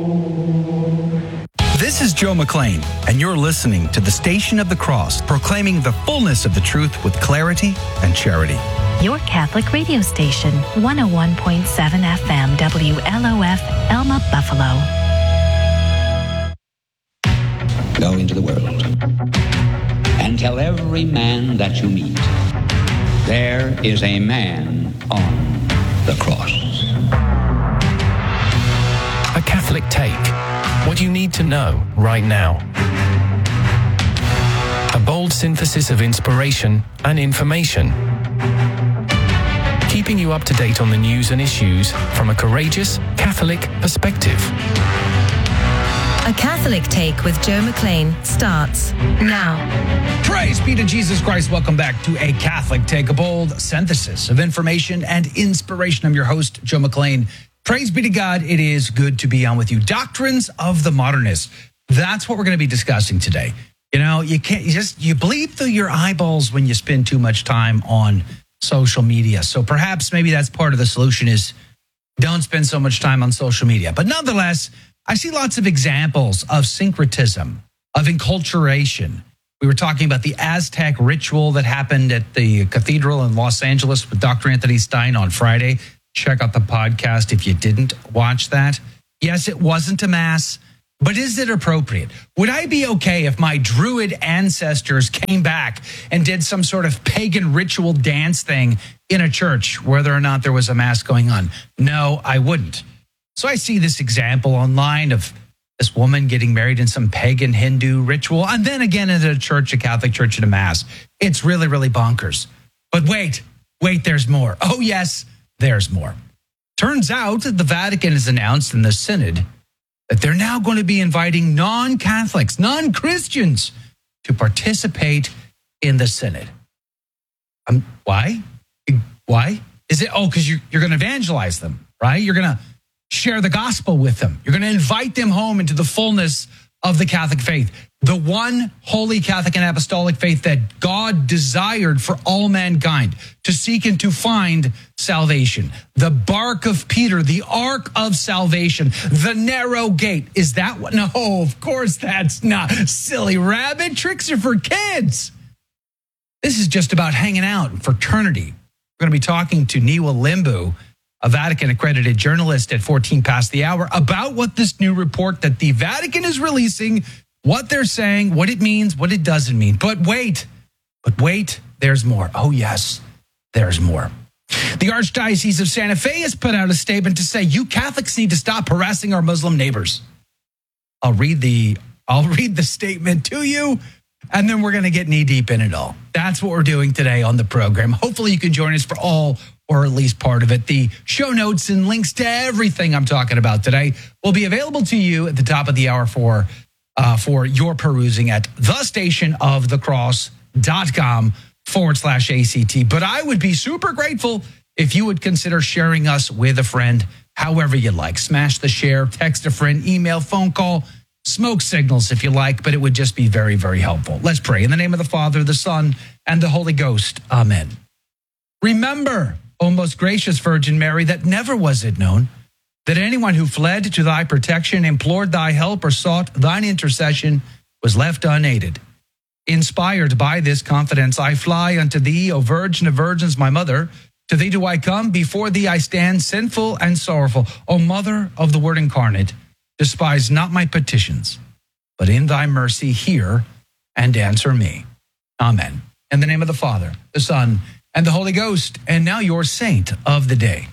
This is Joe McLean, and you're listening to the Station of the Cross, proclaiming the fullness of the truth with clarity and charity. Your Catholic radio station, 101.7 FM, WLOF, Elma, Buffalo. Go into the world and tell every man that you meet, there is a man on the cross. A Catholic Take. What you need to know right now. A bold synthesis of inspiration and information. Keeping you up to date on the news and issues from a courageous Catholic perspective. A Catholic Take with Joe McLean starts now. Praise be to Jesus Christ. Welcome back to A Catholic Take, a bold synthesis of information and inspiration. I'm your host, Joe McLean. Praise be to God. It is good to be on with you. Doctrines of the Modernist. That's what we're going to be discussing today. You know, you bleed through your eyeballs when you spend too much time on social media. So perhaps maybe that's part of the solution is don't spend so much time on social media. But nonetheless, I see lots of examples of syncretism, of enculturation. We were talking about the Aztec ritual that happened at the cathedral in Los Angeles with Dr. Anthony Stein on Friday. Check out the podcast if you didn't watch that. Yes, it wasn't a mass, but is it appropriate? Would I be okay if my Druid ancestors came back and did some sort of pagan ritual dance thing in a church, whether or not there was a mass going on? No, I wouldn't. So I see this example online of this woman getting married in some pagan Hindu ritual, and then again in a church, a Catholic church, at a mass. It's really, really bonkers. But wait, there's more. Oh, yes. There's more. Turns out that the Vatican has announced in the Synod that they're now going to be inviting non-Catholics, non-Christians to participate in the Synod. Why? Why? Is it, because you're going to evangelize them, right? You're going to share the gospel with them. You're going to invite them home into the fullness of the Catholic faith, the one holy Catholic and apostolic faith that God desired for all mankind to seek and to find salvation. The bark of Peter, the ark of salvation, the narrow gate. Is that what? No, of course that's not. Silly rabbit, tricks are for kids. This is just about hanging out and fraternity. We're going to be talking to Niwa Limbu, a Vatican-accredited journalist at 14 past the hour, about what this new report that the Vatican is releasing, what they're saying, what it means, what it doesn't mean. But wait, there's more. Oh, yes, there's more. The Archdiocese of Santa Fe has put out a statement to say, you Catholics need to stop harassing our Muslim neighbors. I'll read the statement to you, and then we're going to get knee-deep in it all. That's what we're doing today on the program. Hopefully you can join us for all or at least part of it. The show notes and links to everything I'm talking about today will be available to you at the top of the hour for your perusing at thestationofthecross.com/ACT. But I would be super grateful if you would consider sharing us with a friend, however you like. Smash the share, text a friend, email, phone call, smoke signals if you like, but it would just be very, very helpful. Let's pray. In the name of the Father, the Son, and the Holy Ghost. Amen. Remember, O most gracious Virgin Mary, that never was it known that anyone who fled to thy protection, implored thy help, or sought thine intercession was left unaided. Inspired by this confidence, I fly unto thee, O Virgin of Virgins, my mother. To thee do I come, before thee I stand, sinful and sorrowful. O Mother of the Word incarnate, despise not my petitions, but in thy mercy hear and answer me. Amen. In the name of the Father, the Son, and the Holy Ghost. And now your saint of the day.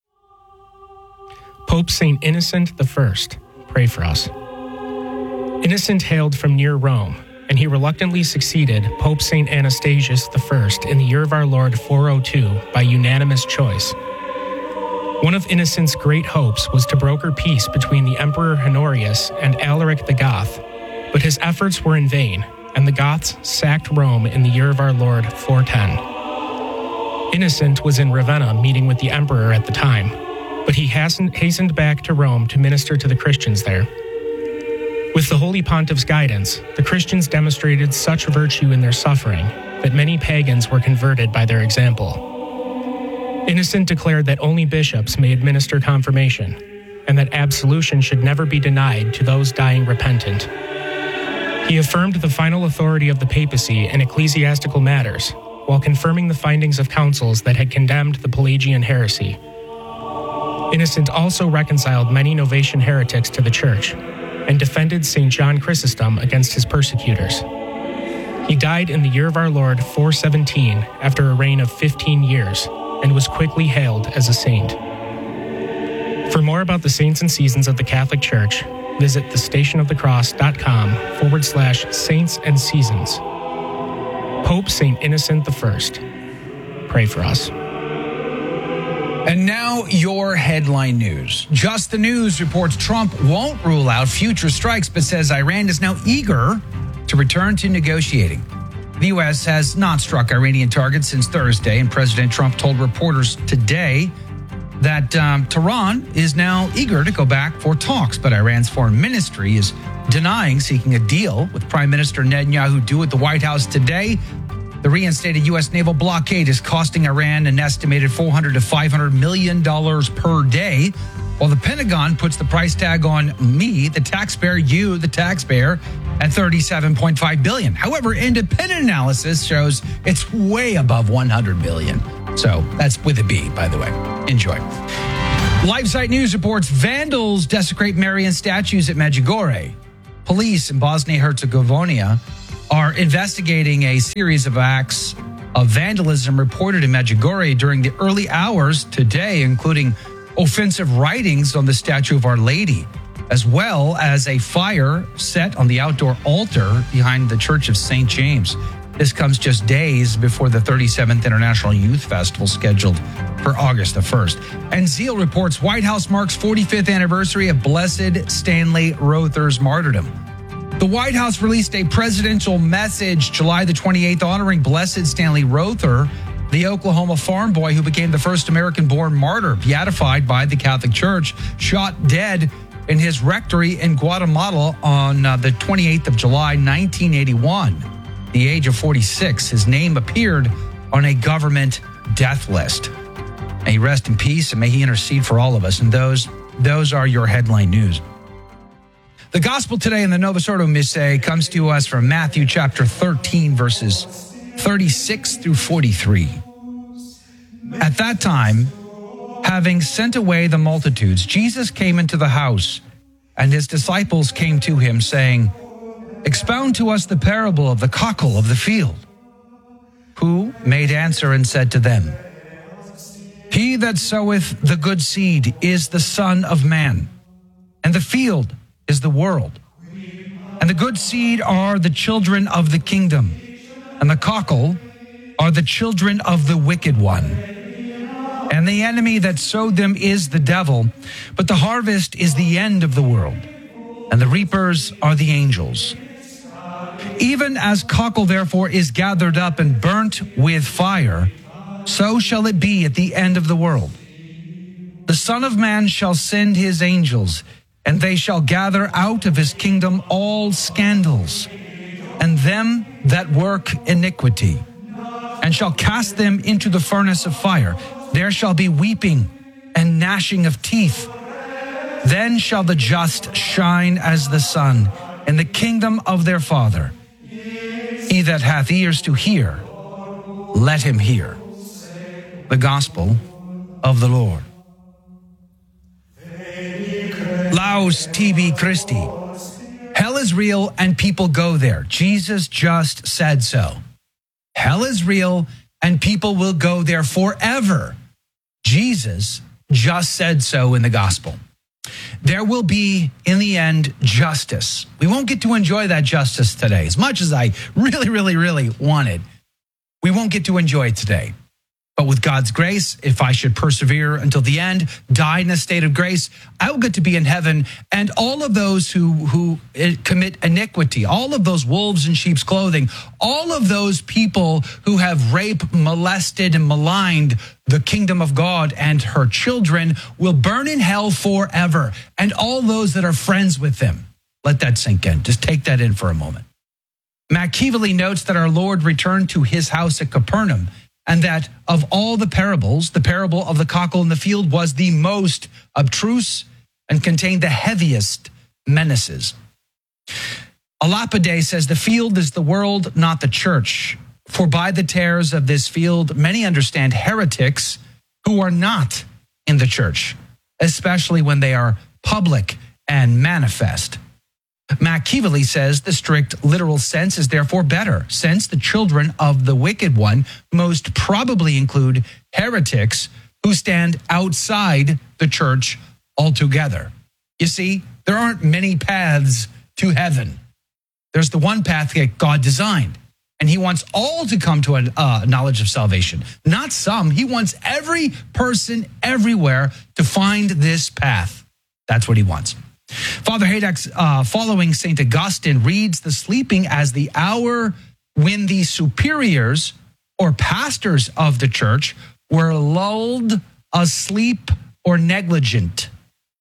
Pope St. Innocent I, pray for us. Innocent hailed from near Rome, and he reluctantly succeeded Pope St. Anastasius I in the year of our Lord 402 by unanimous choice. One of Innocent's great hopes was to broker peace between the Emperor Honorius and Alaric the Goth, but his efforts were in vain, and the Goths sacked Rome in the year of our Lord 410. Innocent was in Ravenna meeting with the emperor at the time, but he hastened back to Rome to minister to the Christians there. With the Holy Pontiff's guidance, the Christians demonstrated such virtue in their suffering that many pagans were converted by their example. Innocent declared that only bishops may administer confirmation, and that absolution should never be denied to those dying repentant. He affirmed the final authority of the papacy in ecclesiastical matters, while confirming the findings of councils that had condemned the Pelagian heresy. Innocent also reconciled many Novatian heretics to the Church and defended St. John Chrysostom against his persecutors. He died in the year of our Lord 417 after a reign of 15 years and was quickly hailed as a saint. For more about the saints and seasons of the Catholic Church, visit thestationofthecross.com/saints and seasons. Pope St. Innocent I, pray for us. And now your headline news. Just the News reports Trump won't rule out future strikes, but says Iran is now eager to return to negotiating. The U.S. has not struck Iranian targets since Thursday, and President Trump told reporters today that Tehran is now eager to go back for talks, but Iran's foreign ministry is denying seeking a deal with Prime Minister Netanyahu due at the White House today. The reinstated U.S. naval blockade is costing Iran an estimated $400 to $500 million per day, while the Pentagon puts the price tag on me, the taxpayer, you, the taxpayer, at $37.5 billion. However, independent analysis shows it's way above $100 billion. So that's with a B, by the way. Enjoy. LifeSite News reports vandals desecrate Marian statues at Medjugorje. Police in Bosnia-Herzegovina are investigating a series of acts of vandalism reported in Medjugorje during the early hours today, including offensive writings on the statue of Our Lady, as well as a fire set on the outdoor altar behind the Church of St. James. This comes just days before the 37th International Youth Festival scheduled for August the 1st. And Zeal reports White House marks 45th anniversary of Blessed Stanley Rother's martyrdom. The White House released a presidential message July the 28th honoring Blessed Stanley Rother, the Oklahoma farm boy who became the first American-born martyr, beatified by the Catholic Church, shot dead in his rectory in Guatemala on the 28th of July, 1981. At the age of 46, his name appeared on a government death list. May he rest in peace and may he intercede for all of us. And those are your headline news. The gospel today in the Novus Ordo Missae comes to us from Matthew chapter 13, verses 36 through 43. At that time, having sent away the multitudes, Jesus came into the house, and his disciples came to him, saying, "Expound to us the parable of the cockle of the field." Who made answer and said to them, "He that soweth the good seed is the Son of Man, and the field is the world. And the good seed are the children of the kingdom, and the cockle are the children of the wicked one. And the enemy that sowed them is the devil, but the harvest is the end of the world, and the reapers are the angels. Even as cockle therefore is gathered up and burnt with fire, so shall it be at the end of the world. The Son of Man shall send his angels, and they shall gather out of his kingdom all scandals, and them that work iniquity, and shall cast them into the furnace of fire. There shall be weeping and gnashing of teeth. Then shall the just shine as the sun in the kingdom of their Father. He that hath ears to hear, let him hear." The gospel of the Lord. Laus tibi Christi. Hell is real and people go there. Jesus just said so. Hell is real and people will go there forever. Jesus just said so in the gospel. There will be, in the end, justice. We won't get to enjoy that justice today. As much as I really wanted, we won't get to enjoy it today. But with God's grace, if I should persevere until the end, die in a state of grace, I will get to be in heaven. And all of those who commit iniquity, all of those wolves in sheep's clothing, all of those people who have raped, molested, and maligned the kingdom of God and her children will burn in hell forever. And all those that are friends with them. Let that sink in. Just take that in for a moment. Machiavelli notes that our Lord returned to his house at Capernaum, and that of all the parables, the parable of the cockle in the field was the most abstruse and contain the heaviest menaces. Alapide says, the field is the world, not the church. For by the tares of this field, many understand heretics who are not in the church, especially when they are public and manifest. Machiavelli says the strict literal sense is therefore better, since the children of the wicked one most probably include heretics who stand outside the church altogether. You see, there aren't many paths to heaven. There's the one path that God designed, and he wants all to come to a knowledge of salvation. Not some. He wants every person everywhere to find this path. That's what he wants. Father Haydock, following St. Augustine, reads the sleeping as the hour when the superiors or pastors of the church were lulled asleep or negligent,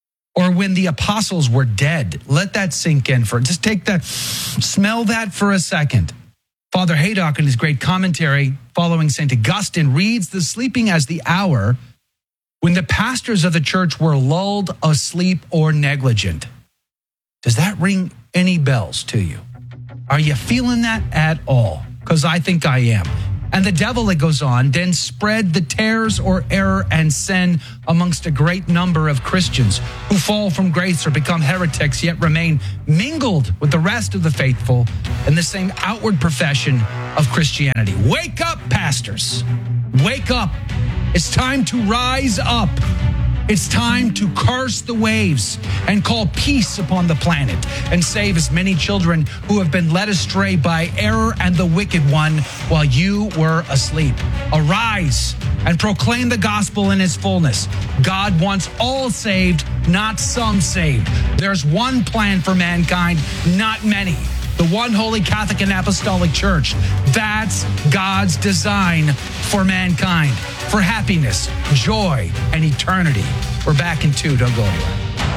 or when the apostles were dead. Let that sink in just take that, smell that for a second. Father Haydock, in his great commentary following St. Augustine, reads the sleeping as the hour when the pastors of the church were lulled asleep or negligent. Does that ring any bells to you? Are you feeling that at all? Because I think I am. And the devil, it goes on, then spread the tares or error and sin amongst a great number of Christians who fall from grace or become heretics, yet remain mingled with the rest of the faithful in the same outward profession of Christianity. Wake up, pastors. Wake up. It's time to rise up. It's time to curse the waves and call peace upon the planet and save as many children who have been led astray by error and the wicked one while you were asleep. Arise and proclaim the gospel in its fullness. God wants all saved, not some saved. There's one plan for mankind, not many. The one holy Catholic and Apostolic Church. That's God's design for mankind, for happiness, joy, and eternity. We're back in 2. Don't go anywhere.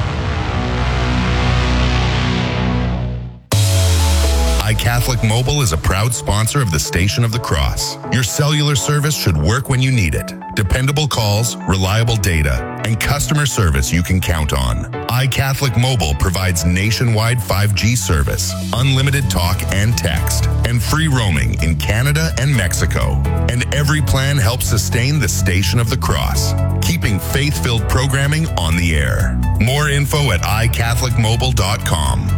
iCatholic Mobile is a proud sponsor of the Station of the Cross. Your cellular service should work when you need it. Dependable calls, reliable data, and customer service you can count on. iCatholic Mobile provides nationwide 5G service, unlimited talk and text, and free roaming in Canada and Mexico. And every plan helps sustain the Station of the Cross, keeping faith-filled programming on the air. More info at iCatholicMobile.com.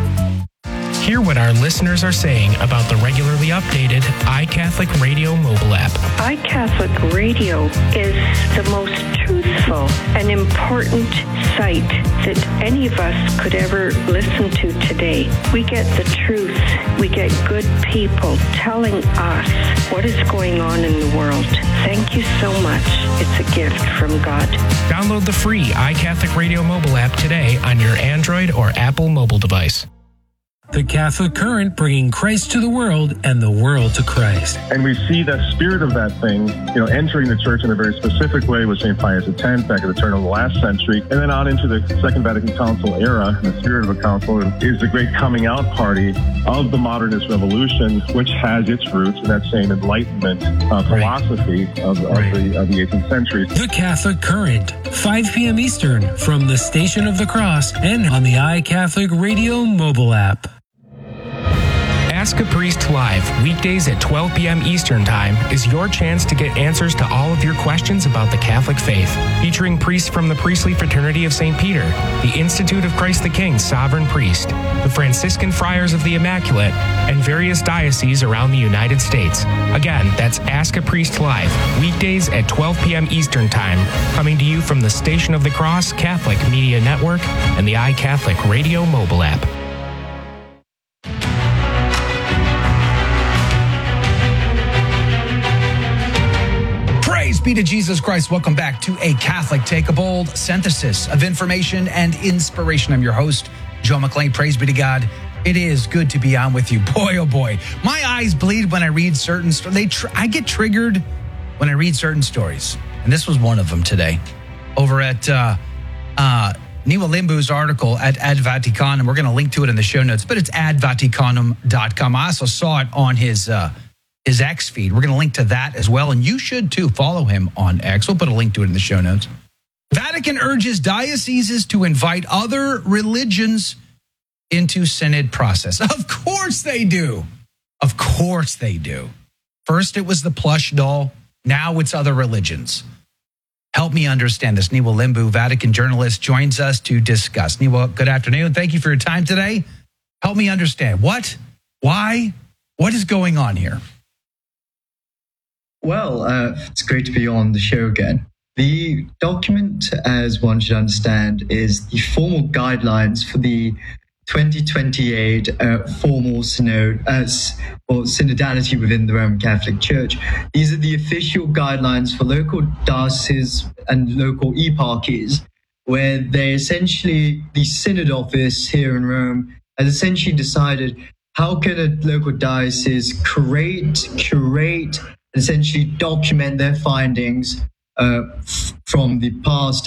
Hear what our listeners are saying about the regularly updated iCatholic Radio mobile app. iCatholic Radio is the most truthful and important site that any of us could ever listen to today. We get the truth. We get good people telling us what is going on in the world. Thank you so much. It's a gift from God. Download the free iCatholic Radio mobile app today on your Android or Apple mobile device. The Catholic Current, bringing Christ to the world and the world to Christ. And we see that spirit of that thing, entering the church in a very specific way with St. Pius X back at the turn of the last century, and then on into the Second Vatican Council era. The spirit of the council is the great coming out party of the modernist revolution, which has its roots in that same Enlightenment philosophy of the 18th century. The Catholic Current, 5 p.m. Eastern, from the Station of the Cross and on the iCatholic Radio mobile app. Ask a Priest Live, weekdays at 12 p.m. Eastern Time, is your chance to get answers to all of your questions about the Catholic faith. Featuring priests from the Priestly Fraternity of St. Peter, the Institute of Christ the King Sovereign Priest, the Franciscan Friars of the Immaculate, and various dioceses around the United States. Again, that's Ask a Priest Live, weekdays at 12 p.m. Eastern Time, coming to you from the Station of the Cross Catholic Media Network and the iCatholic Radio mobile app. Praise be to Jesus Christ. Welcome back to A Catholic Take a Bold, synthesis of information and inspiration. I'm your host, Joe McLean. Praise be to God. It is good to be on with you. Boy, oh boy. My eyes bleed when I read certain stories. I get triggered when I read certain stories. And this was one of them today. Over at Niwa Limbu's article at Ad Vaticanum. We're going to link to it in the show notes, but it's advaticanum.com. I also saw it on his X feed. We're going to link to that as well, and you should too. Follow him on X. We'll put a link to it in the show notes. Vatican urges dioceses to invite other religions into synod process. Of course they do. Of course they do. First it was the plush doll. Now it's other religions. Help me understand this. Niwa Limbu, Vatican journalist, joins us to discuss. Niwa, good afternoon. Thank you for your time today. Help me understand. What? Why? What is going on here? Well, it's great to be on the show again. The document, as one should understand, is the formal guidelines for the 2028 formal synod, or synodality within the Roman Catholic Church. These are the official guidelines for local dioceses and local eparchies, where they essentially, the synod office here in Rome has essentially decided how can a local diocese curate, essentially document their findings from the past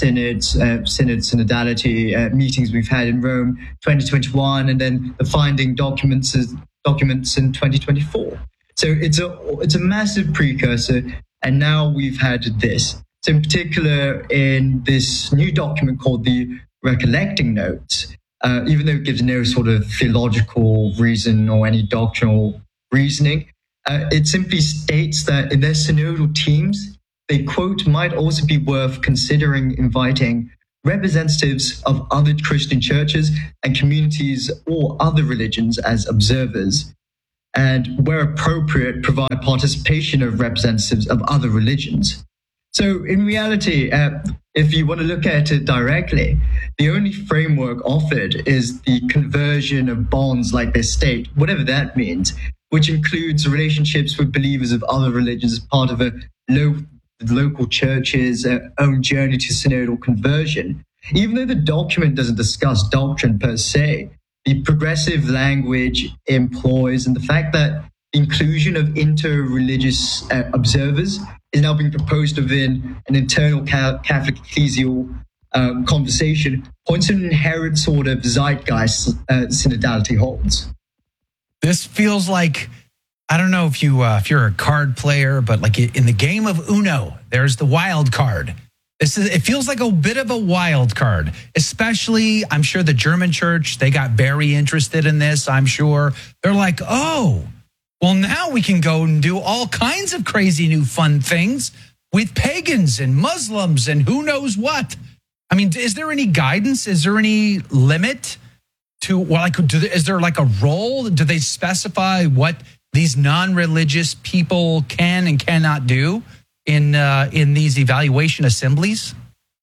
synodality meetings we've had in Rome 2021, and then the finding documents in 2024. So it's a massive precursor, and now we've had this. So in particular, in this new document called the Recollecting Notes, even though it gives no sort of theological reason or any doctrinal reasoning, it simply states that in their synodal teams, they, quote, might also be worth considering inviting representatives of other Christian churches and communities or other religions as observers, and where appropriate, provide participation of representatives of other religions. So in reality, if you want to look at it directly, the only framework offered is the conversion of bonds like their state, whatever that means, which includes relationships with believers of other religions as part of a local church's own journey to synodal conversion. Even though the document doesn't discuss doctrine per se, the progressive language employs, and the fact that inclusion of inter-religious observers is now being proposed within an internal Catholic ecclesial conversation points to an inherent sort of zeitgeist synodality holds. This feels like, I don't know if you're a card player, but like in the game of Uno, there's the wild card. It feels like a bit of a wild card, especially, I'm sure the German church, they got very interested in this, I'm sure. They're like, oh, well, now we can go and do all kinds of crazy new fun things with pagans and Muslims and who knows what. I mean, is there any guidance? Is there any limit to, is there like a role? Do they specify what these non-religious people can and cannot do in these evaluation assemblies?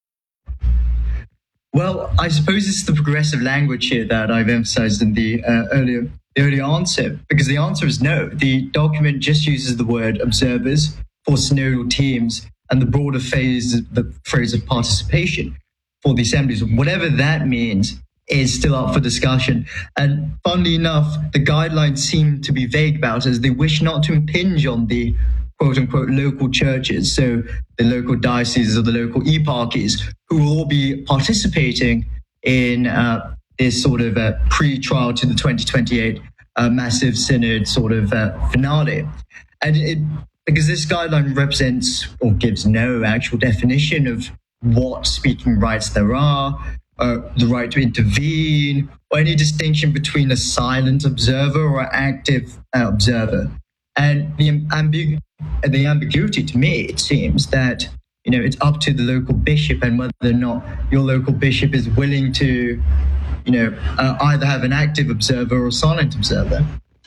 Well, I suppose it's the progressive language here that I've emphasized in the earlier answer, because the answer is no. The document just uses the word observers for synodal teams and the broader phrase of participation for the assemblies. Whatever that means is still up for discussion. And funnily enough, the guidelines seem to be vague about it, as they wish not to impinge on the quote-unquote local churches, so the local dioceses or the local eparchies, who will all be participating in this sort of pre-trial to the 2028 massive synod sort of finale. And because this guideline represents or gives no actual definition of what speaking rights there are, the right to intervene, or any distinction between a silent observer or active observer. And the ambiguity, to me, it seems that, it's up to the local bishop and whether or not your local bishop is willing to, either have an active observer or a silent observer.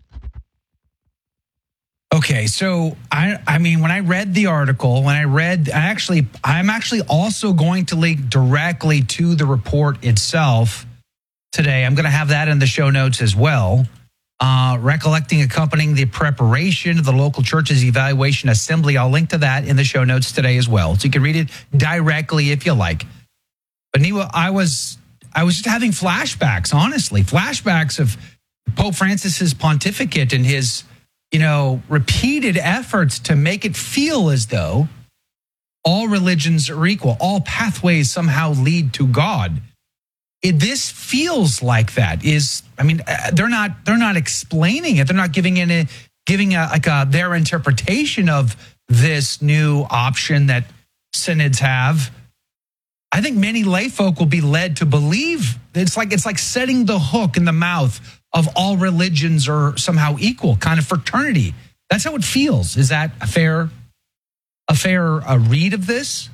Okay, so I mean, when I read the article, I'm actually also going to link directly to the report itself today. I'm going to have that in the show notes as well. Recollecting accompanying the preparation of the local church's evaluation assembly. I'll link to that in the show notes today as well, so you can read it directly if you like. But Niwa, I was just having flashbacks, honestly, flashbacks of Pope Francis's pontificate and his repeated efforts to make it feel as though all religions are equal, all pathways somehow lead to God. This feels like that. They're not explaining it. They're not giving their interpretation of this new option that synods have. I think many lay folk will be led to believe it's like setting the hook in the mouth of all religions are somehow equal, kind of fraternity. That's how it feels. Is that a fair read of this?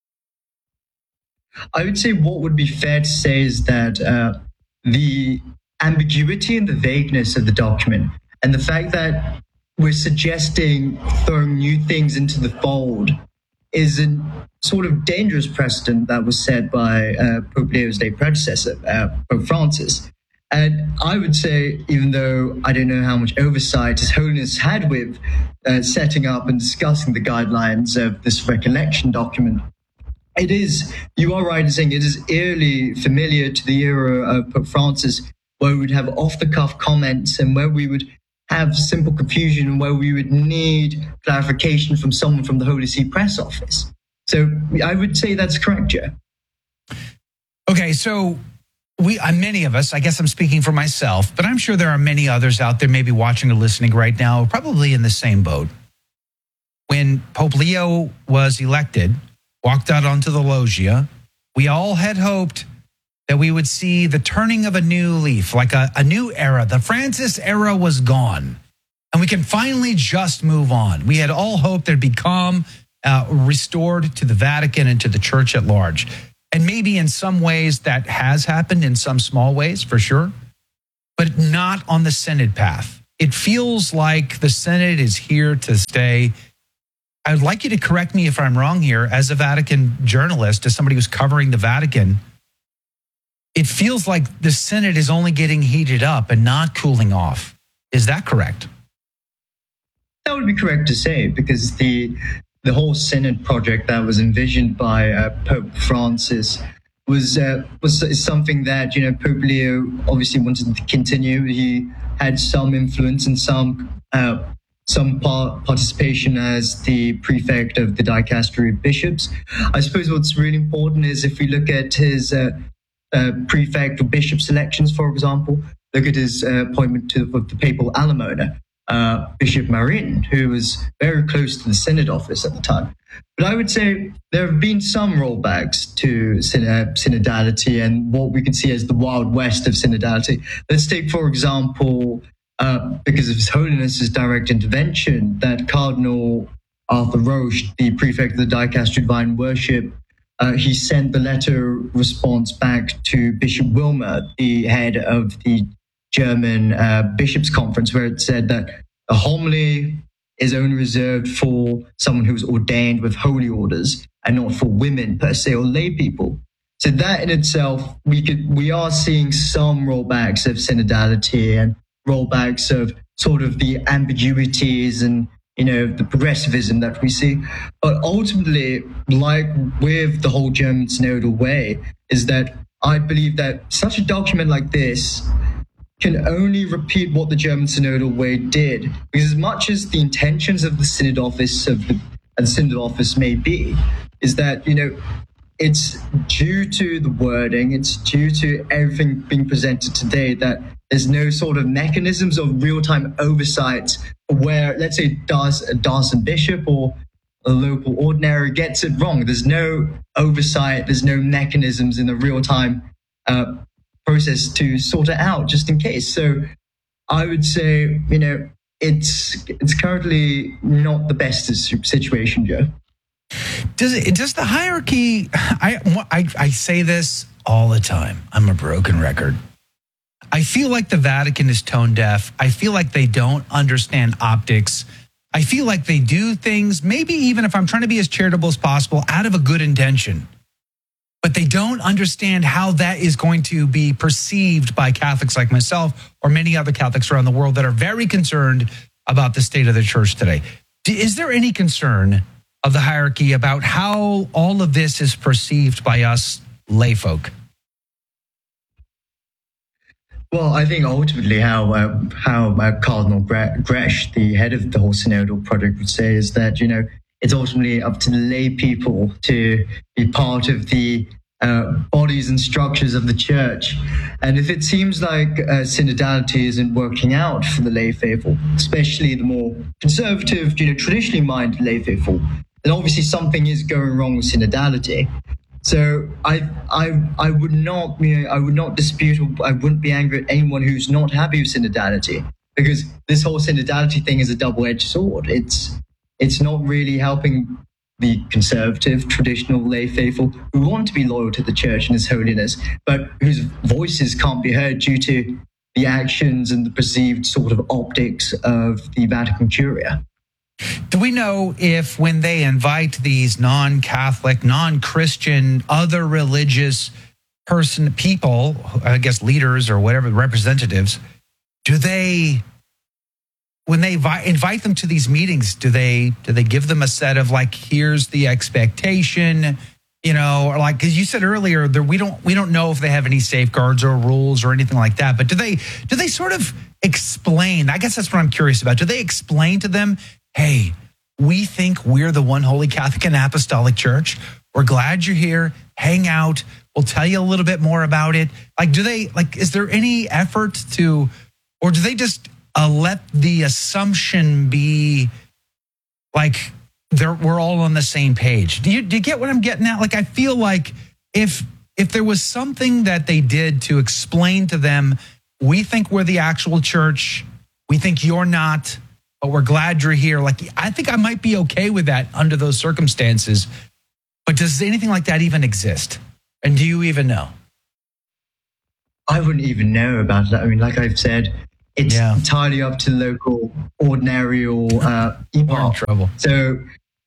I would say what would be fair to say is that the ambiguity and the vagueness of the document and the fact that we're suggesting throwing new things into the fold is a sort of dangerous precedent that was set by Pope Leo's late predecessor, Pope Francis. And I would say, even though I don't know how much oversight His Holiness had with setting up and discussing the guidelines of this recollection document, you are right in saying it is eerily familiar to the era of Pope Francis, where we would have off-the-cuff comments and where we would have simple confusion and where we would need clarification from someone from the Holy See press office. So I would say that's correct, Joe. Okay, so many of us, I guess I'm speaking for myself, but I'm sure there are many others out there maybe watching or listening right now, probably in the same boat. When Pope Leo was elected, walked out onto the loggia, we all had hoped that we would see the turning of a new leaf, like a new era. The Francis era was gone, and we can finally just move on. We had all hoped there'd become restored to the Vatican and to the church at large. And maybe in some ways that has happened, in some small ways, for sure, but not on the Synod path. It feels like the Synod is here to stay. I would like you to correct me if I'm wrong here. As a Vatican journalist, as somebody who's covering the Vatican, it feels like the Synod is only getting heated up and not cooling off. Is that correct? That would be correct to say, because the whole Synod project that was envisioned by Pope Francis was something that Pope Leo obviously wanted to continue. He had some influence and some participation as the prefect of the dicastery of bishops. I suppose what's really important is if we look at his prefect or bishop selections, for example, look at his appointment to the papal alamona, Bishop Marin, who was very close to the Synod office at the time. But I would say there have been some rollbacks to synodality and what we can see as the Wild West of synodality. Let's take, for example, because of His Holiness's direct intervention, that Cardinal Arthur Roche, the prefect of the Dicastery of Divine Worship, he sent the letter response back to Bishop Wilmer, the head of the German Bishops' Conference, where it said that a homily is only reserved for someone who's ordained with holy orders and not for women per se or lay people. So that in itself, we are seeing some rollbacks of synodality and rollbacks of sort of the ambiguities and the progressivism that we see. But ultimately, like with the whole German synodal way, is that I believe that such a document like this can only repeat what the German synodal way did. Because as much as the intentions of the Synod office may be, is that, it's due to the wording, it's due to everything being presented today that there's no sort of mechanisms of real-time oversight where, let's say, a Dawson bishop or a local ordinary gets it wrong. There's no oversight, there's no mechanisms in the real-time process to sort it out just in case. So I would say, it's currently not the best situation, Joe. Does the hierarchy, I say this all the time, I'm a broken record. I feel like the Vatican is tone deaf. I feel like they don't understand optics. I feel like they do things, maybe even if I'm trying to be as charitable as possible, out of a good intention. But they don't understand how that is going to be perceived by Catholics like myself or many other Catholics around the world that are very concerned about the state of the church today. Is there any concern of the hierarchy about how all of this is perceived by us layfolk? Well, I think ultimately how Cardinal Gresh, the head of the whole synodal project, would say is that, it's ultimately up to the lay people to be part of the bodies and structures of the church. And if it seems like synodality isn't working out for the lay faithful, especially the more conservative, traditionally minded lay faithful, then obviously something is going wrong with synodality. So I would not, I would not dispute, or I wouldn't be angry at anyone who's not happy with synodality, because this whole synodality thing is a double-edged sword. It's not really helping the conservative, traditional lay faithful who want to be loyal to the church and its holiness, but whose voices can't be heard due to the actions and the perceived sort of optics of the Vatican Curia. Do we know if when they invite these non-Catholic, non-Christian, other religious people, I guess leaders or whatever, representatives, when they invite them to these meetings, do they give them a set of like, here's the expectation, or like, because you said earlier that we don't know if they have any safeguards or rules or anything like that, but do they sort of explain? I guess that's what I'm curious about. Do they explain to them, hey, we think we're the one holy Catholic and Apostolic Church. We're glad you're here. Hang out. We'll tell you a little bit more about it. Like, is there any effort to, or do they just let the assumption be like we're all on the same page? Do you get what I'm getting at? Like, I feel like if there was something that they did to explain to them, we think we're the actual church, we think you're not, but we're glad you're here. Like, I think I might be okay with that under those circumstances. But does anything like that even exist? And do you even know? I wouldn't even know about it. I mean, like I've said, it's entirely up to local ordinary or epoch. Trouble. So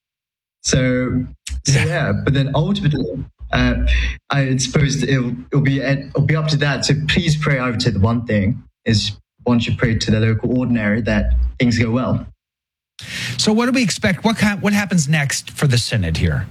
yeah. But then ultimately, I suppose it'll be up to that. So please pray. I would say the one thing is, one should pray to the local ordinary that things go well. So what do we expect? What happens next for the synod here?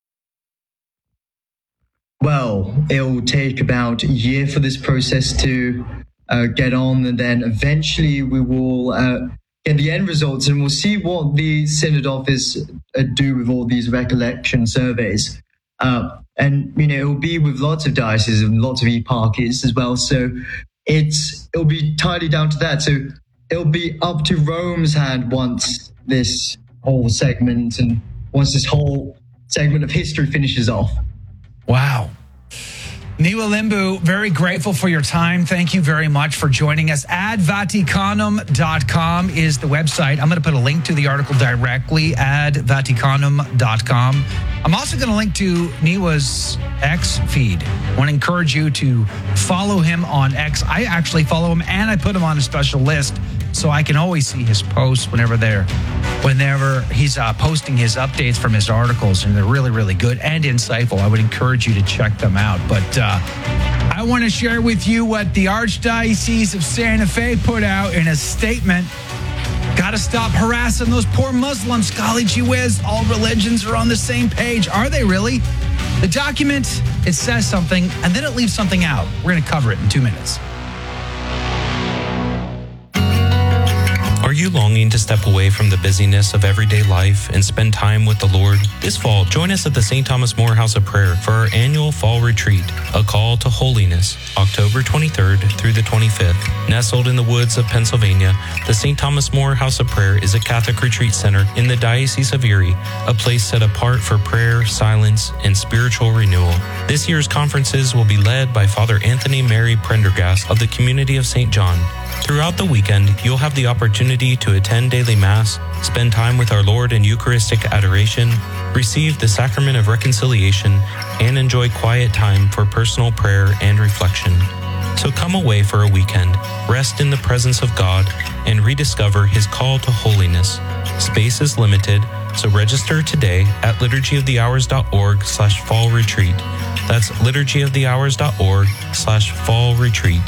Well, it'll take about a year for this process to get on, and then eventually we will get the end results, and we'll see what the synod office do with all these recollection surveys. And it'll be with lots of dioceses and lots of eparchies as well. So it'll be entirely down to that. So it'll be up to Rome's hand once this whole segment of history finishes off. Wow. Niwa Limbu, very grateful for your time. Thank you very much for joining us. advaticanum.com is the website. I'm going to put a link to the article directly, advaticanum.com. I'm also going to link to Niwa's X feed. I want to encourage you to follow him on X. I actually follow him, and I put him on a special list so I can always see his posts whenever he's posting his updates from his articles, and they're really, really good and insightful. I would encourage you to check them out. But I want to share with you what the Archdiocese of Santa Fe put out in a statement. Got to stop harassing those poor Muslims. Golly gee whiz, all religions are on the same page. Are they really? The document, it says something, and then it leaves something out. We're going to cover it in 2 minutes. Are you longing to step away from the busyness of everyday life and spend time with the Lord? This fall, join us at the St. Thomas More House of Prayer for our annual fall retreat, A Call to Holiness, October 23rd through the 25th. Nestled in the woods of Pennsylvania, the St. Thomas More House of Prayer is a Catholic retreat center in the Diocese of Erie, a place set apart for prayer, silence, and spiritual renewal. This year's conferences will be led by Father Anthony Mary Prendergast of the Community of St. John. Throughout the weekend, you'll have the opportunity to attend daily Mass, spend time with our Lord in Eucharistic adoration, receive the Sacrament of Reconciliation, and enjoy quiet time for personal prayer and reflection. So come away for a weekend, rest in the presence of God, and rediscover His call to holiness. Space is limited, so register today at liturgyofthehours.org/fall retreat. That's liturgyofthehours.org/fall retreat.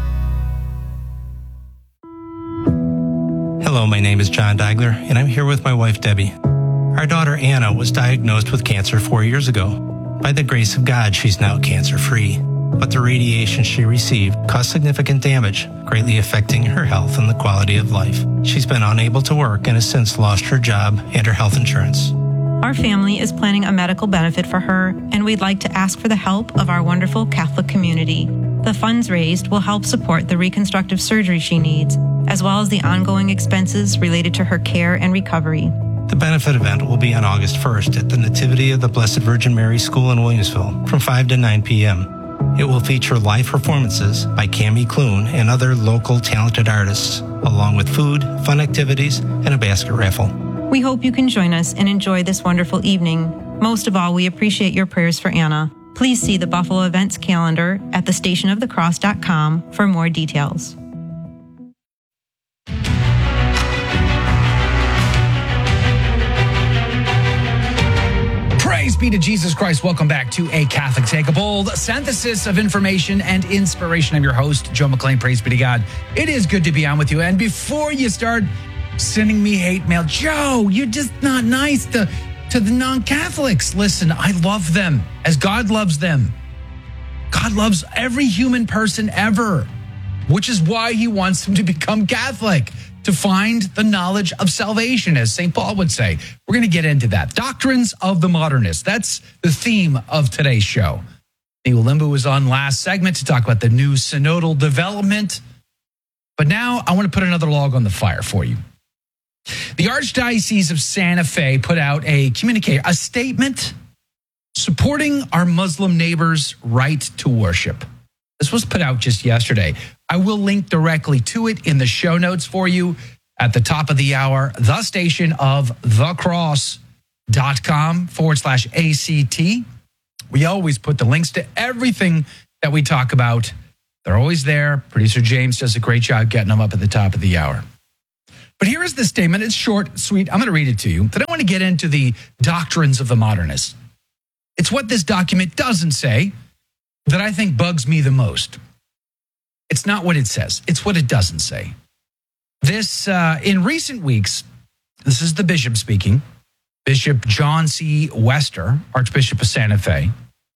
Hello, my name is John Deigler, and I'm here with my wife, Debbie. Our daughter, Anna, was diagnosed with cancer 4 years ago. By the grace of God, she's now cancer-free. But the radiation she received caused significant damage, greatly affecting her health and the quality of life. She's been unable to work and has since lost her job and her health insurance. Our family is planning a medical benefit for her, and we'd like to ask for the help of our wonderful Catholic community. The funds raised will help support the reconstructive surgery she needs, as well as the ongoing expenses related to her care and recovery. The benefit event will be on August 1st at the Nativity of the Blessed Virgin Mary School in Williamsville from 5 to 9 p.m. It will feature live performances by Cami Clune and other local talented artists, along with food, fun activities, and a basket raffle. We hope you can join us and enjoy this wonderful evening. Most of all, we appreciate your prayers for Anna. Please see the Buffalo events calendar at thestationofthecross.com for more details. Praise be to Jesus Christ. Welcome back to A Catholic Take a Bold, synthesis of information and inspiration. I'm your host, Joe McLean. Praise be to God. It is good to be on with you. And before you start sending me hate mail, Joe, you're just not nice to the non-Catholics. Listen, I love them as God loves them. God loves every human person ever, which is why he wants them to become Catholic, to find the knowledge of salvation, as St. Paul would say. We're going to get into that. Doctrines of the Modernist. That's the theme of today's show. Neil Limbu was on last segment to talk about the new synodal development. But now I want to put another log on the fire for you. The Archdiocese of Santa Fe put out a communique, a statement supporting our Muslim neighbors' right to worship. This was put out just yesterday. I will link directly to it in the show notes for you at the top of the hour, thestationofthecross.com/ACT. We always put the links to everything that we talk about. They're always there. Producer James does a great job getting them up at the top of the hour. But here is the statement. It's short, sweet. I'm going to read it to you. But I want to get into the doctrines of the modernists. It's what this document doesn't say that I think bugs me the most. It's not what it says. It's what it doesn't say. This, in recent weeks, this is the bishop speaking, Bishop John C. Wester, Archbishop of Santa Fe.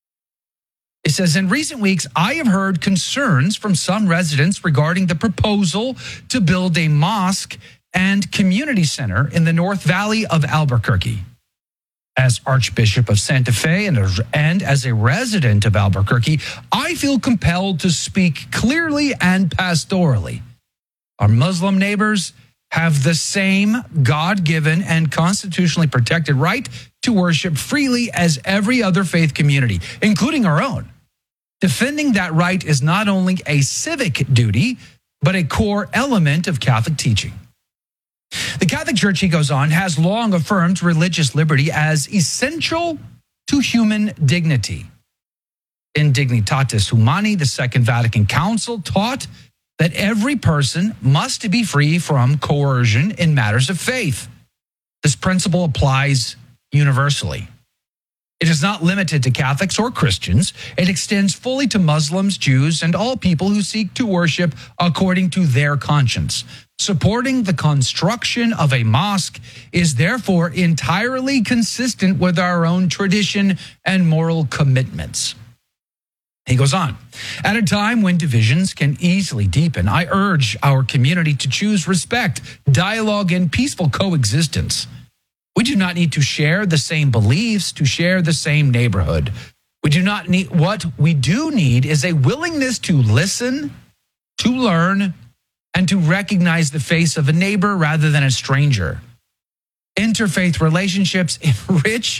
It says, in recent weeks, I have heard concerns from some residents regarding the proposal to build a mosque and community center in the North Valley of Albuquerque. As Archbishop of Santa Fe and as a resident of Albuquerque, I feel compelled to speak clearly and pastorally. Our Muslim neighbors have the same God-given and constitutionally protected right to worship freely as every other faith community, including our own. Defending that right is not only a civic duty, but a core element of Catholic teaching. The Catholic Church, he goes on, has long affirmed religious liberty as essential to human dignity. In Dignitatis Humani, the Second Vatican Council taught that every person must be free from coercion in matters of faith. This principle applies universally. It is not limited to Catholics or Christians. It extends fully to Muslims, Jews, and all people who seek to worship according to their conscience. Supporting the construction of a mosque is therefore entirely consistent with our own tradition and moral commitments. He goes on, at a time when divisions can easily deepen, I urge our community to choose respect, dialogue, and peaceful coexistence. We do not need to share the same beliefs to share the same neighborhood. We do not need, what we do need is a willingness to listen, to learn, and to recognize the face of a neighbor rather than a stranger. Interfaith relationships enrich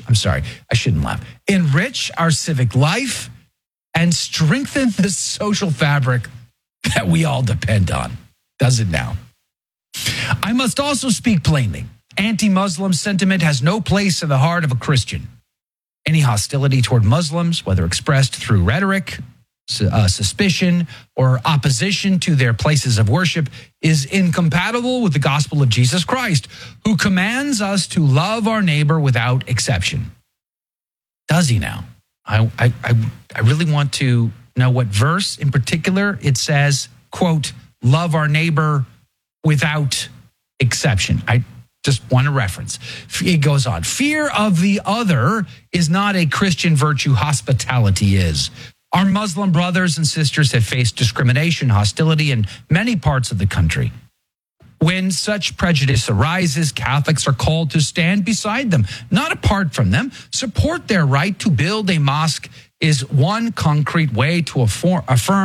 our civic life and strengthen the social fabric that we all depend on. Does it now? I must also speak plainly. Anti-Muslim sentiment has no place in the heart of a Christian. Any hostility toward Muslims, whether expressed through rhetoric, suspicion, or opposition to their places of worship, is incompatible with the gospel of Jesus Christ, who commands us to love our neighbor without exception. Does he now? I really want to know what verse in particular it says, quote, love our neighbor without exception. I just want a reference. It goes on. Fear of the other is not a Christian virtue. Hospitality is. Our Muslim brothers and sisters have faced discrimination, hostility in many parts of the country. When such prejudice arises, Catholics are called to stand beside them, not apart from them. Support their right to build a mosque is one concrete way to affirm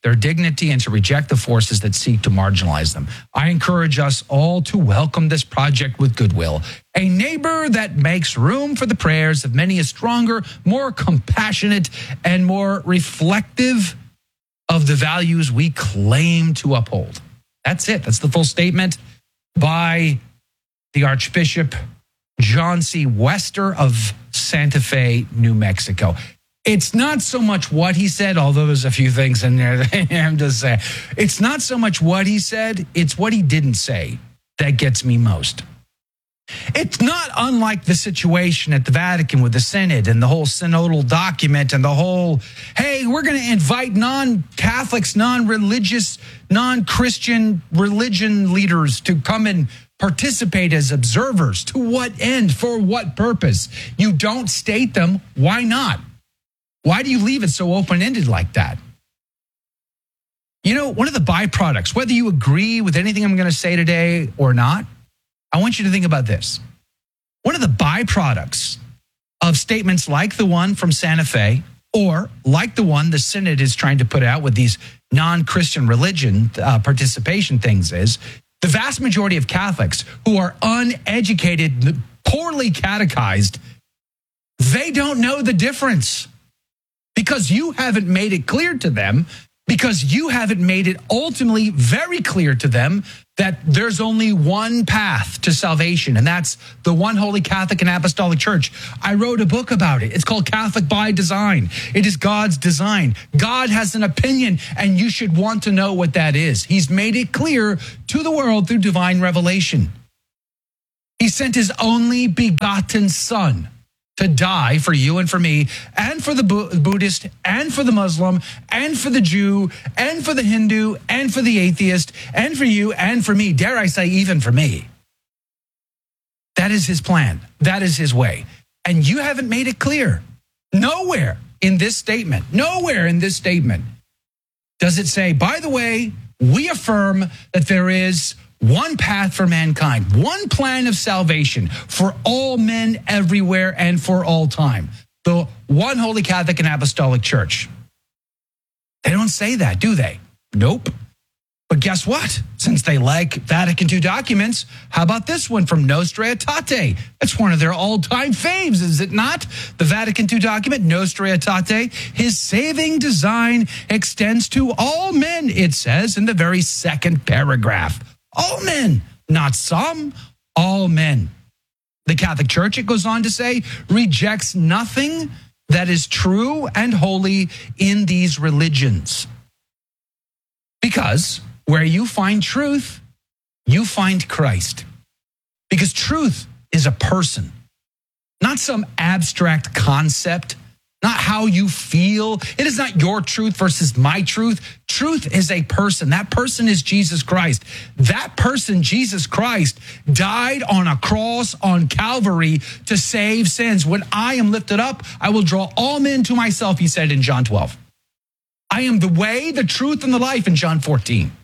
their dignity and to reject the forces that seek to marginalize them. I encourage us all to welcome this project with goodwill. A neighbor that makes room for the prayers of many is stronger, more compassionate, and more reflective of the values we claim to uphold. That's it. That's the full statement by the Archbishop John C. Wester of Santa Fe, New Mexico. It's not so much what he said, although there's a few things in there that I'm just saying. It's not so much what he said, it's what he didn't say that gets me most. It's not unlike the situation at the Vatican with the Synod and the whole synodal document and the whole, hey, we're going to invite non-Catholics, non-religious, non-Christian religion leaders to come and participate as observers. To what end? For what purpose? You don't state them. Why not? Why do you leave it so open-ended like that? You know, one of the byproducts, whether you agree with anything I'm going to say today or not, I want you to think about this. One of the byproducts of statements like the one from Santa Fe, or like the one the Synod is trying to put out with these non-Christian religion participation things, is the vast majority of Catholics who are uneducated, poorly catechized, they don't know the difference because you haven't made it clear to them, because you haven't made it ultimately very clear to them that there's only one path to salvation, and that's the one Holy Catholic and Apostolic Church. I wrote a book about it. It's called Catholic by Design. It is God's design. God has an opinion, and you should want to know what that is. He's made it clear to the world through divine revelation. He sent his only begotten Son to die for you and for me, and for the Buddhist, and for the Muslim, and for the Jew, and for the Hindu, and for the atheist, and for you, and for me. Dare I say, even for me. That is his plan. That is his way. And you haven't made it clear. Nowhere in this statement does it say, by the way, we affirm that there is one path for mankind, one plan of salvation for all men everywhere and for all time. The one Holy Catholic and Apostolic Church. They don't say that, do they? Nope. But guess what? Since they like Vatican II documents, how about this one from Nostra Aetate? It's one of their all-time faves, is it not? The Vatican II document, Nostra Aetate, his saving design extends to all men, it says in the very second paragraph. All men, not some, all men. The Catholic Church, it goes on to say, rejects nothing that is true and holy in these religions. Because where you find truth, you find Christ. Because truth is a person, not some abstract concept, not how you feel. It is not your truth versus my truth. Truth is a person. That person is Jesus Christ. That person, Jesus Christ, died on a cross on Calvary to save sins. When I am lifted up, I will draw all men to myself, he said in John 12. I am the way, the truth, and the life in John 14.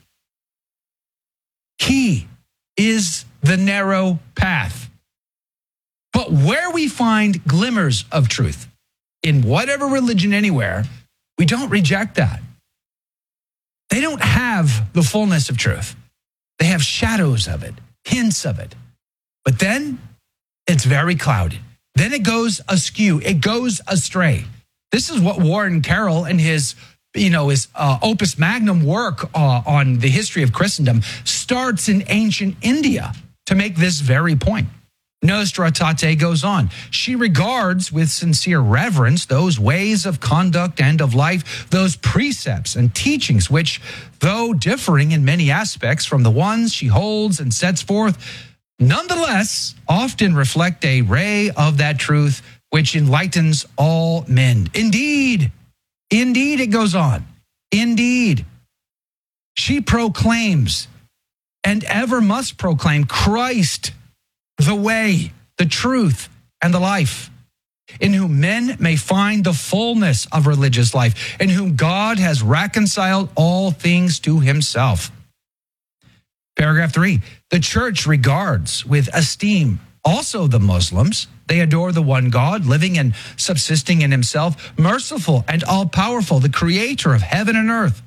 He is the narrow path. But where we find glimmers of truth, in whatever religion anywhere, we don't reject that. They don't have the fullness of truth. They have shadows of it, hints of it. But then it's very clouded. Then it goes askew. It goes astray. This is what Warren Carroll and his opus magnum work on the history of Christendom starts in ancient India to make this very point. Nostra Aetate goes on. She regards with sincere reverence those ways of conduct and of life, those precepts and teachings which, though differing in many aspects from the ones she holds and sets forth, nonetheless often reflect a ray of that truth which enlightens all men. Indeed, it goes on. Indeed, she proclaims and ever must proclaim Christ, the way, the truth, and the life, in whom men may find the fullness of religious life, in whom God has reconciled all things to himself. Paragraph 3, the church regards with esteem also the Muslims. They adore the one God, living and subsisting in himself, merciful and all-powerful, the creator of heaven and earth,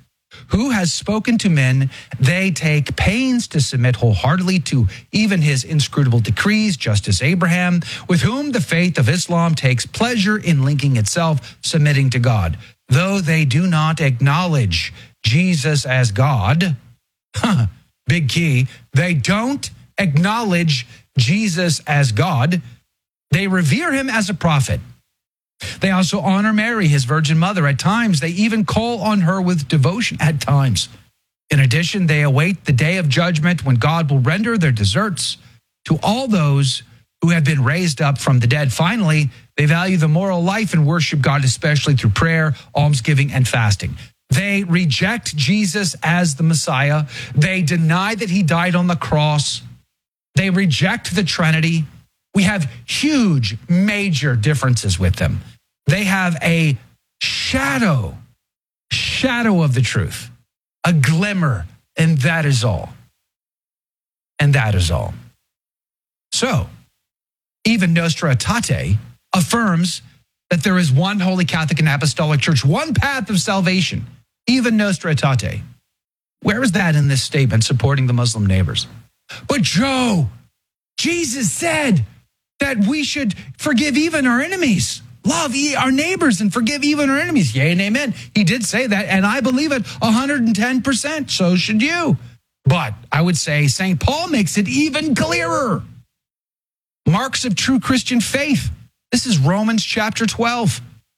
who has spoken to men. They take pains to submit wholeheartedly to even his inscrutable decrees, just as Abraham, with whom the faith of Islam takes pleasure in linking itself, submitting to God. Though they do not acknowledge Jesus as God, big key, they don't acknowledge Jesus as God. They revere him as a prophet. They also honor Mary, his virgin mother. At times, they even call on her with devotion at times. In addition, they await the day of judgment when God will render their deserts to all those who have been raised up from the dead. Finally, they value the moral life and worship God, especially through prayer, almsgiving, and fasting. They reject Jesus as the Messiah. They deny that he died on the cross. They reject the Trinity. We have huge, major differences with them. They have a shadow of the truth, a glimmer, and that is all. And that is all. So, even Nostra Aetate affirms that there is one Holy Catholic and Apostolic Church, one path of salvation, even Nostra Aetate. Where is that in this statement supporting the Muslim neighbors? But Joe, Jesus said that we should forgive even our enemies, love our neighbors and forgive even our enemies. Yea and amen. He did say that, and I believe it 110%. So should you. But I would say St. Paul makes it even clearer. Marks of true Christian faith. This is Romans chapter 12.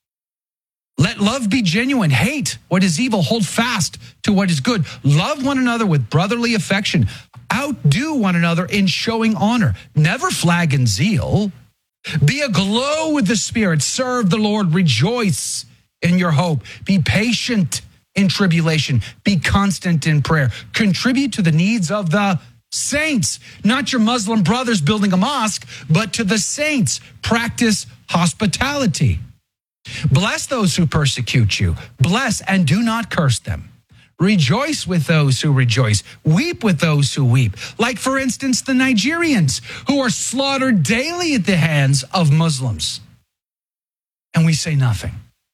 Let love be genuine. Hate what is evil. Hold fast to what is good. Love one another with brotherly affection. Outdo one another in showing honor. Never flag in zeal. Be aglow with the Spirit. Serve the Lord. Rejoice in your hope. Be patient in tribulation. Be constant in prayer. Contribute to the needs of the saints. Not your Muslim brothers building a mosque, but to the saints. Practice hospitality. Bless those who persecute you. Bless and do not curse them. Rejoice with those who rejoice. Weep with those who weep. Like, for instance, the Nigerians who are slaughtered daily at the hands of Muslims. And we say nothing.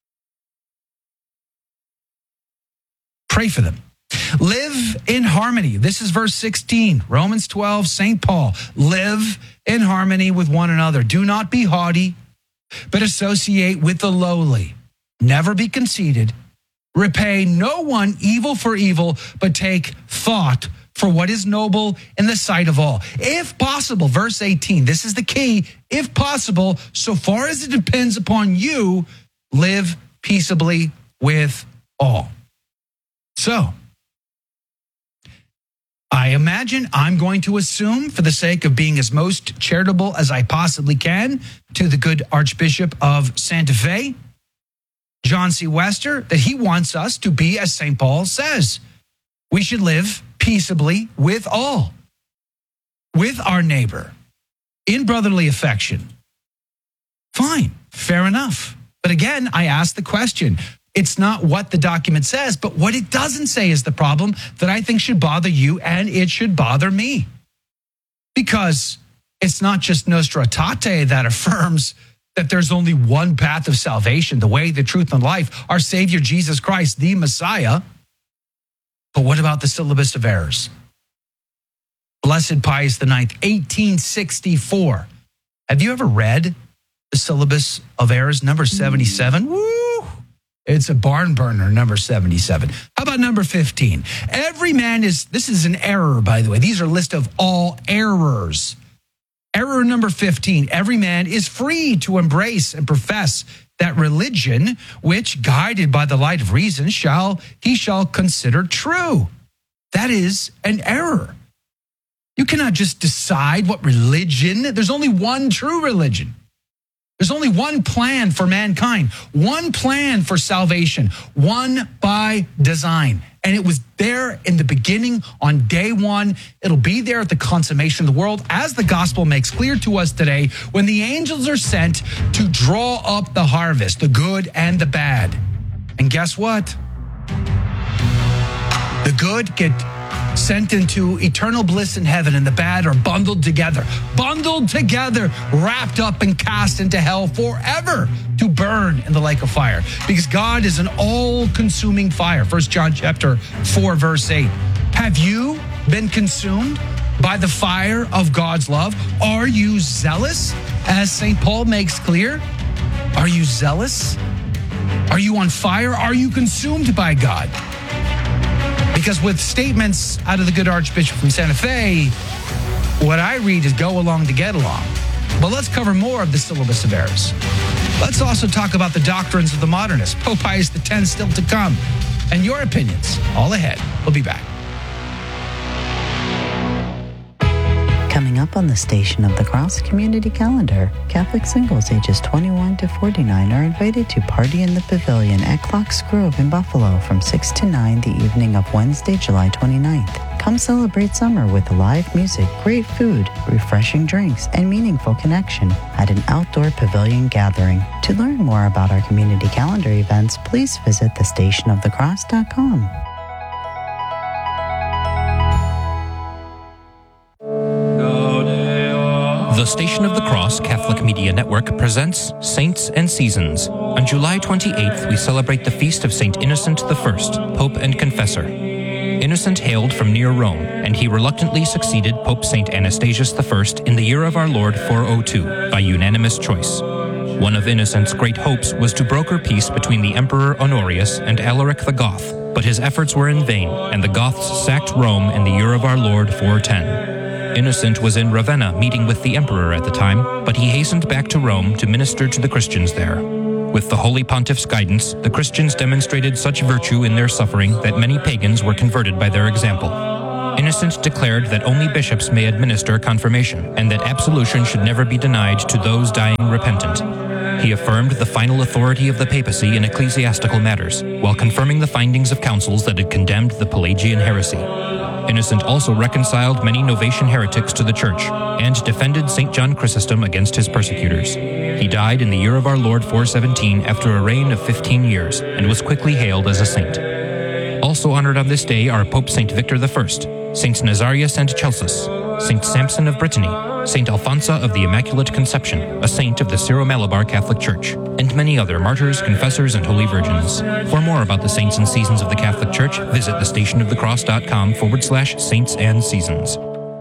Pray for them. Live in harmony. This is verse 16, Romans 12, St. Paul. Live in harmony with one another. Do not be haughty, but associate with the lowly. Never be conceited. Repay no one evil for evil, but take thought for what is noble in the sight of all. If possible, verse 18, this is the key. If possible, so far as it depends upon you, live peaceably with all. So, I imagine I'm going to assume, for the sake of being as most charitable as I possibly can, to the good Archbishop of Santa Fe, John C. Wester, that he wants us to be, as St. Paul says, we should live peaceably with all, with our neighbor, in brotherly affection. Fine, fair enough. But again, I ask the question, it's not what the document says, but what it doesn't say is the problem that I think should bother you, and it should bother me. Because it's not just Nostra Aetate that affirms that there's only one path of salvation, the way, the truth, and life, our Savior Jesus Christ, the Messiah. But what about the Syllabus of Errors? Blessed Pius IX, 1864. Have you ever read the Syllabus of Errors, number 77? Woo! It's a barn burner, number 77. How about number 15? Every man is, this is an error, by the way. These are a list of all errors. Error number 15, every man is free to embrace and profess that religion, which, guided by the light of reason, he shall consider true. That is an error. You cannot just decide what religion, there's only one true religion. There's only one plan for mankind, one plan for salvation, one by design. And it was there in the beginning on day one. It'll be there at the consummation of the world, as the gospel makes clear to us today, when the angels are sent to draw up the harvest, the good and the bad. And guess what? The good get sent into eternal bliss in heaven, and the bad are bundled together, wrapped up and cast into hell forever to burn in the lake of fire. Because God is an all-consuming fire. 1 John chapter 4, verse 8. Have you been consumed by the fire of God's love? Are you zealous? As St. Paul makes clear, are you zealous? Are you on fire? Are you consumed by God? Because with statements out of the good Archbishop from Santa Fe, what I read is go along to get along. But let's cover more of the syllabus of errors. Let's also talk about the doctrines of the modernists. Pope Pius X still to come. And your opinions, all ahead. We'll be back. Coming up on the Station of the Cross community calendar, Catholic singles ages 21 to 49 are invited to party in the pavilion at Clocks Grove in Buffalo from 6 to 9 the evening of Wednesday, July 29th. Come celebrate summer with live music, great food, refreshing drinks, and meaningful connection at an outdoor pavilion gathering. To learn more about our community calendar events, please visit thestationofthecross.com. The Station of the Cross Catholic Media Network presents Saints and Seasons. On July 28th, we celebrate the feast of St. Innocent I, Pope and Confessor. Innocent hailed from near Rome, and he reluctantly succeeded Pope St. Anastasius I in the year of our Lord 402 by unanimous choice. One of Innocent's great hopes was to broker peace between the Emperor Honorius and Alaric the Goth, but his efforts were in vain, and the Goths sacked Rome in the year of our Lord 410. Innocent was in Ravenna meeting with the emperor at the time, but he hastened back to Rome to minister to the Christians there. With the Holy Pontiff's guidance, the Christians demonstrated such virtue in their suffering that many pagans were converted by their example. Innocent declared that only bishops may administer confirmation, and that absolution should never be denied to those dying repentant. He affirmed the final authority of the papacy in ecclesiastical matters, while confirming the findings of councils that had condemned the Pelagian heresy. Innocent also reconciled many Novatian heretics to the Church and defended St. John Chrysostom against his persecutors. He died in the year of our Lord 417 after a reign of 15 years and was quickly hailed as a saint. Also honored on this day are Pope St. Victor I, Saints Nazarius and Celsus, St. Samson of Brittany, St. Alphonsa of the Immaculate Conception, a saint of the Syro-Malabar Catholic Church, and many other martyrs, confessors, and holy virgins. For more about the saints and seasons of the Catholic Church, visit thestationofthecross.com/saints and seasons.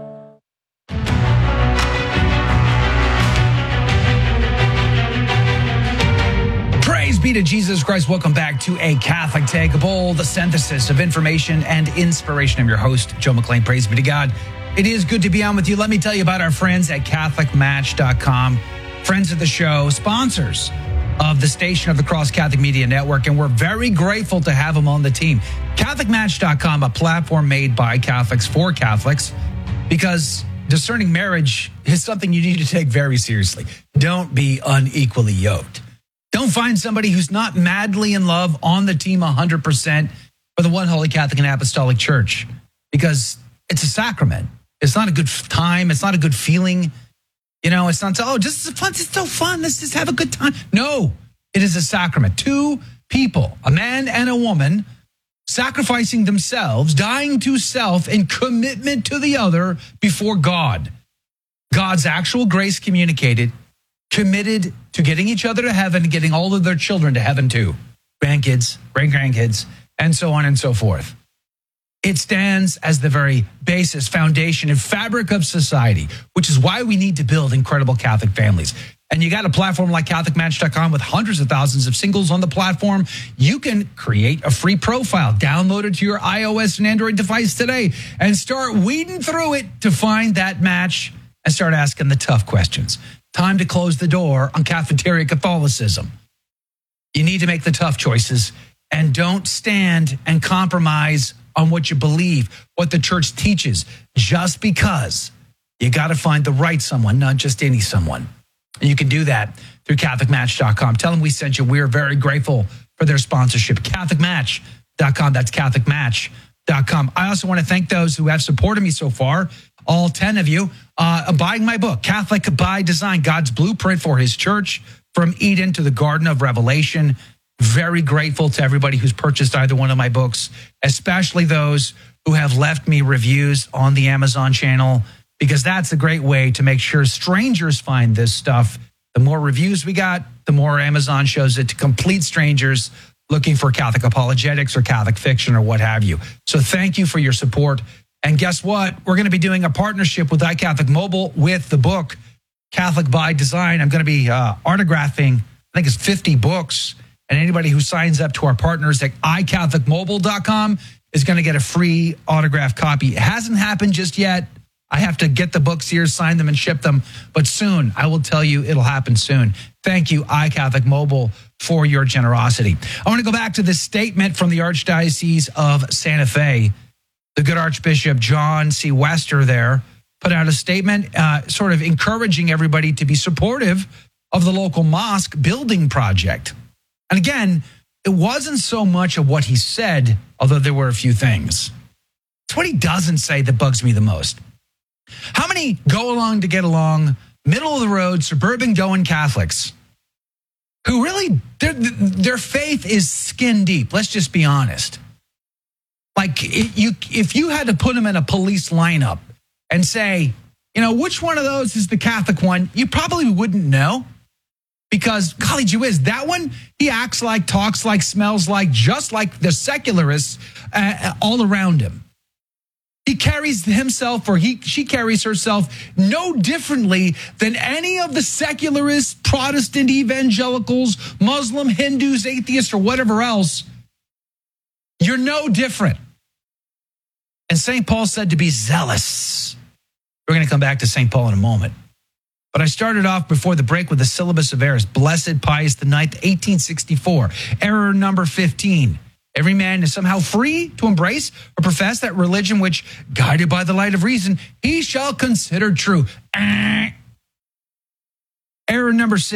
Praise be to Jesus Christ. Welcome back to A Catholic Take, a bold synthesis of information and inspiration. I'm your host, Joe McClain. Praise be to God. It is good to be on with you. Let me tell you about our friends at CatholicMatch.com, friends of the show, sponsors of the Station of the Cross Catholic Media Network, and we're very grateful to have them on the team. CatholicMatch.com, a platform made by Catholics for Catholics, because discerning marriage is something you need to take very seriously. Don't be unequally yoked. Don't find somebody who's not madly in love on the team 100% for the one Holy Catholic and Apostolic Church, because it's a sacrament. It's not a good time. It's not a good feeling. You know, it's not, just fun. It's so fun. Let's just have a good time. No, it is a sacrament. Two people, a man and a woman, sacrificing themselves, dying to self in commitment to the other before God. God's actual grace communicated, committed to getting each other to heaven and getting all of their children to heaven too. Grandkids, great-grandkids, and so on and so forth. It stands as the very basis, foundation, and fabric of society, which is why we need to build incredible Catholic families. And you got a platform like CatholicMatch.com with hundreds of thousands of singles on the platform. You can create a free profile, download it to your iOS and Android device today, and start weeding through it to find that match and start asking the tough questions. Time to close the door on cafeteria Catholicism. You need to make the tough choices, and don't stand and compromise on what you believe, what the church teaches, just because. You got to find the right someone, not just any someone. And you can do that through CatholicMatch.com. Tell them we sent you. We are very grateful for their sponsorship. CatholicMatch.com. That's CatholicMatch.com. I also want to thank those who have supported me so far, all 10 of you, buying my book, Catholic by Design, God's Blueprint for His Church, From Eden to the Garden of Revelation. Very grateful to everybody who's purchased either one of my books, especially those who have left me reviews on the Amazon channel, because that's a great way to make sure strangers find this stuff. The more reviews we got, the more Amazon shows it to complete strangers looking for Catholic apologetics or Catholic fiction or what have you. So thank you for your support. And guess what? We're going to be doing a partnership with iCatholic Mobile with the book Catholic by Design. I'm going to be autographing, I think it's 50 books. And anybody who signs up to our partners at iCatholicMobile.com is going to get a free autographed copy. It hasn't happened just yet. I have to get the books here, sign them, and ship them. But soon, I will tell you it'll happen soon. Thank you, iCatholic Mobile, for your generosity. I want to go back to this statement from the Archdiocese of Santa Fe. The good Archbishop John C. Wester there put out a statement sort of encouraging everybody to be supportive of the local mosque building project. And again, it wasn't so much of what he said, although there were a few things. It's what he doesn't say that bugs me the most. How many go along to get along, middle of the road, suburban going Catholics who really, their faith is skin deep? Let's just be honest. Like, if you had to put them in a police lineup and say, which one of those is the Catholic one, you probably wouldn't know. Because, golly gee whiz, that one, he acts like, talks like, smells like, just like the secularists all around him. He carries himself, or she carries herself no differently than any of the secularists, Protestant evangelicals, Muslim, Hindus, atheists, or whatever else. You're no different. And St. Paul said to be zealous. We're going to come back to St. Paul in a moment. But I started off before the break with the Syllabus of Errors, Blessed Pius IX, 1864. Error number 15. Every man is somehow free to embrace or profess that religion which, guided by the light of reason, he shall consider true. Error number 6.